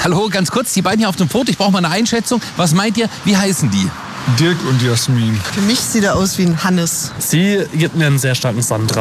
Hallo, ganz kurz, die beiden hier auf dem Foto, ich brauche mal eine Einschätzung. Was meint ihr, wie heißen die? Dirk und Jasmin. Für mich sieht er aus wie ein Hannes. Sie gibt mir einen sehr starken Sandra.